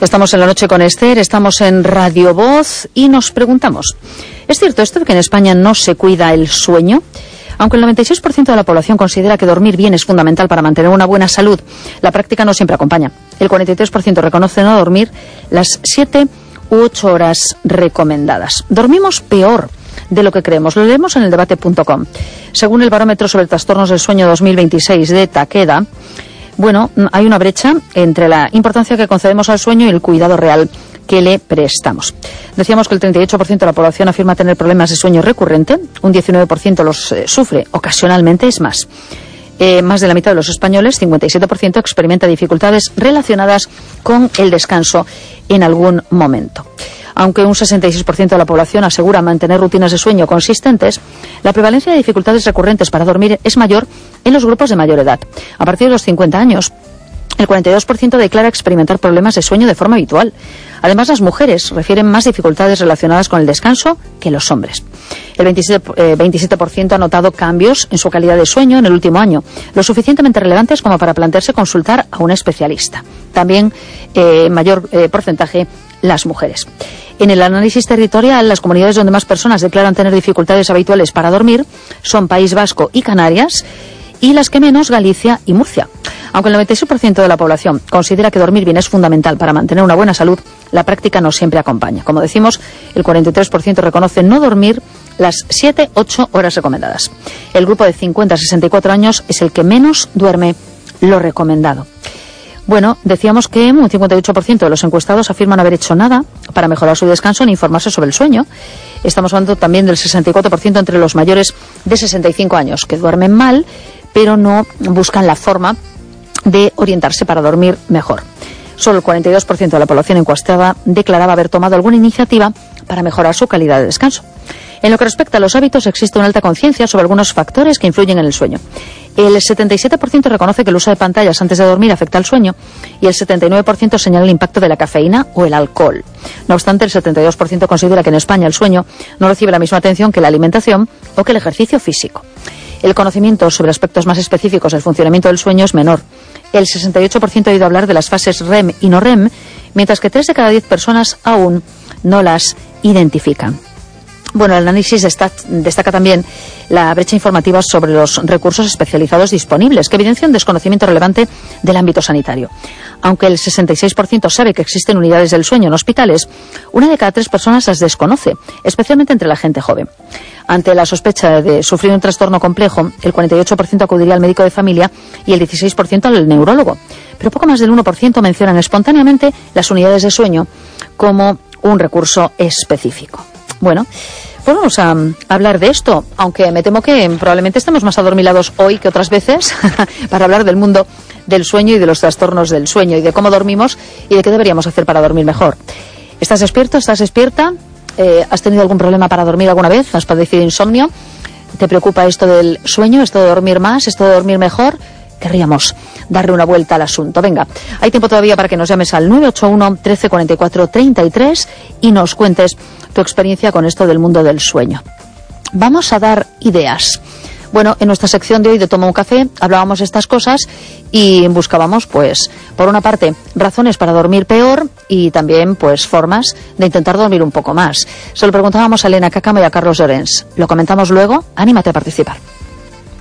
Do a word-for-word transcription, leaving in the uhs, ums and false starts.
Estamos en la noche con Esther, estamos en Radio Voz y nos preguntamos, ¿es cierto esto de que en España no se cuida el sueño? Aunque el noventa y seis por ciento de la población considera que dormir bien es fundamental para mantener una buena salud, la práctica no siempre acompaña. El cuarenta y tres por ciento reconoce no dormir las siete u ocho horas recomendadas. Dormimos peor de lo que creemos. Lo leemos en el debate punto com. Según el barómetro sobre trastornos del sueño dos mil veintiséis de Takeda, bueno, hay una brecha entre la importancia que concedemos al sueño y el cuidado real que le prestamos. Decíamos que el treinta y ocho por ciento de la población afirma tener problemas de sueño recurrente, un diecinueve por ciento los eh, sufre ocasionalmente, es más. Eh, más de la mitad de los españoles, cincuenta y siete por ciento, experimenta dificultades relacionadas con el descanso en algún momento. Aunque un sesenta y seis por ciento de la población asegura mantener rutinas de sueño consistentes, la prevalencia de dificultades recurrentes para dormir es mayor en los grupos de mayor edad. A partir de los cincuenta años, el cuarenta y dos por ciento declara experimentar problemas de sueño de forma habitual. Además, las mujeres refieren más dificultades relacionadas con el descanso que los hombres. El veintisiete por ciento ha notado cambios en su calidad de sueño en el último año, lo suficientemente relevantes como para plantearse consultar a un especialista. También, eh, mayor eh, porcentaje, las mujeres. En el análisis territorial, las comunidades donde más personas declaran tener dificultades habituales para dormir son País Vasco y Canarias, y las que menos, Galicia y Murcia. Aunque el noventa y seis por ciento de la población considera que dormir bien es fundamental para mantener una buena salud, la práctica no siempre acompaña. Como decimos, el cuarenta y tres por ciento reconoce no dormir las siete u ocho horas recomendadas. El grupo de cincuenta a sesenta y cuatro años es el que menos duerme lo recomendado. Bueno, decíamos que un cincuenta y ocho por ciento de los encuestados afirman no haber hecho nada para mejorar su descanso ni informarse sobre el sueño. Estamos hablando también del sesenta y cuatro por ciento entre los mayores de sesenta y cinco años, que duermen mal, pero no buscan la forma de orientarse para dormir mejor. Solo el cuarenta y dos por ciento de la población encuestada declaraba haber tomado alguna iniciativa para mejorar su calidad de descanso. En lo que respecta a los hábitos, existe una alta conciencia sobre algunos factores que influyen en el sueño. El setenta y siete por ciento reconoce que el uso de pantallas antes de dormir afecta al sueño y el setenta y nueve por ciento señala el impacto de la cafeína o el alcohol. No obstante, el setenta y dos por ciento considera que en España el sueño no recibe la misma atención que la alimentación o que el ejercicio físico. El conocimiento sobre aspectos más específicos del funcionamiento del sueño es menor. El sesenta y ocho por ciento ha oído hablar de las fases R E M y no R E M, mientras que tres de cada diez personas aún no las identifican. Bueno, el análisis destaca, destaca también la brecha informativa sobre los recursos especializados disponibles, que evidencian un desconocimiento relevante del ámbito sanitario. Aunque el sesenta y seis por ciento sabe que existen unidades del sueño en hospitales, una de cada tres personas las desconoce, especialmente entre la gente joven. Ante la sospecha de sufrir un trastorno complejo, el cuarenta y ocho por ciento acudiría al médico de familia y el dieciséis por ciento al neurólogo. Pero poco más del uno por ciento mencionan espontáneamente las unidades de sueño como un recurso específico. Bueno, pues vamos a hablar de esto, aunque me temo que probablemente estemos más adormilados hoy que otras veces para hablar del mundo del sueño y de los trastornos del sueño y de cómo dormimos y de qué deberíamos hacer para dormir mejor. ¿Estás despierto? ¿Estás despierta? Eh, ¿Has tenido algún problema para dormir alguna vez? ¿Has padecido insomnio? ¿Te preocupa esto del sueño, esto de dormir más, esto de dormir mejor? Querríamos darle una vuelta al asunto. Venga, hay tiempo todavía para que nos llames al nueve ocho uno, trece cuarenta y cuatro, treinta y tres y nos cuentes tu experiencia con esto del mundo del sueño. Vamos a dar ideas. Bueno, en nuestra sección de hoy de Toma un Café hablábamos de estas cosas y buscábamos, pues, por una parte, razones para dormir peor y también, pues, formas de intentar dormir un poco más. Se lo preguntábamos a Elena Cácamo y a Carlos Llorens. Lo comentamos luego. Anímate a participar.